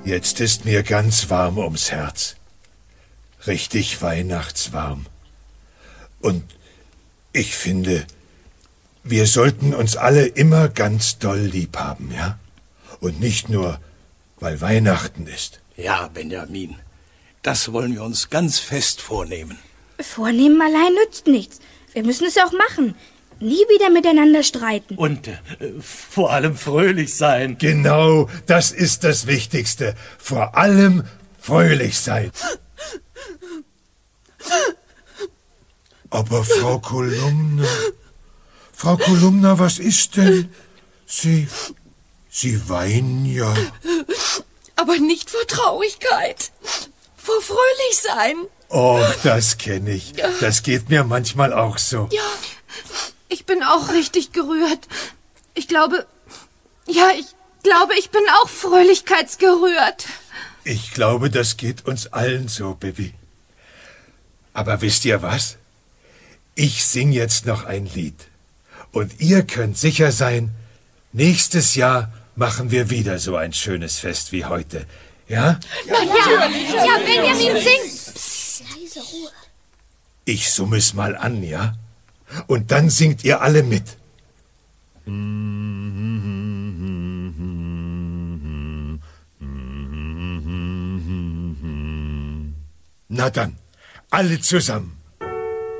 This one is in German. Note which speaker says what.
Speaker 1: Jetzt ist mir ganz warm ums Herz. Richtig weihnachtswarm. Und ich finde, wir sollten uns alle immer ganz doll lieb haben, ja? Und nicht nur, weil Weihnachten ist.
Speaker 2: Ja, Benjamin, das wollen wir uns ganz fest vornehmen.
Speaker 3: Vornehmen allein nützt nichts. Wir müssen es auch machen. Nie wieder miteinander streiten.
Speaker 4: Und vor allem fröhlich sein.
Speaker 1: Genau, das ist das Wichtigste. Vor allem fröhlich sein. Aber Frau Kolumna, was ist denn? Sie weinen ja.
Speaker 5: Aber nicht vor Traurigkeit. Vor fröhlich sein.
Speaker 1: Och, das kenne ich. Das geht mir manchmal auch so.
Speaker 5: Ja, ich bin auch richtig gerührt. Ich glaube, ich bin auch fröhlichkeitsgerührt.
Speaker 1: Ich glaube, das geht uns allen so, Bibi. Aber wisst ihr was? Ich sing jetzt noch ein Lied. Und ihr könnt sicher sein, nächstes Jahr machen wir wieder so ein schönes Fest wie heute. Ja?
Speaker 3: Ja, Benjamin, sing! Psst, leise Ruhe.
Speaker 1: Ich summe es mal an, ja? Und dann singt ihr alle mit. Na dann, alle zusammen.